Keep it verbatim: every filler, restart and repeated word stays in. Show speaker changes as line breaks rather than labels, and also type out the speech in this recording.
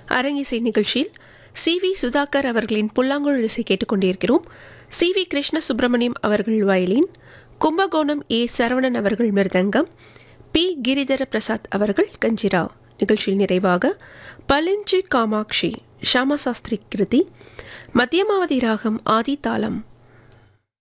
அரங்கிசை நிகழ்ச்சியில் C V Sudhakar அவர்களின் புல்லாங்குழல் இசை கேட்டுக்கொண்டிருக்கிறோம். சி வி கிருஷ்ண சுப்பிரமணியம் அவர்கள் வயலின், கும்பகோணம் ஏ சரவணன் அவர்கள் மிருதங்கம், பி கிரிதர பிரசாத் அவர்கள் கஞ்சிரா. நிகழ்ச்சியில் நிறைவாக பலிஞ்சி காமாட்சி ஷாமசாஸ்திரி கிருதி, மத்தியமாவதி ராகம் ஆதி தாளம்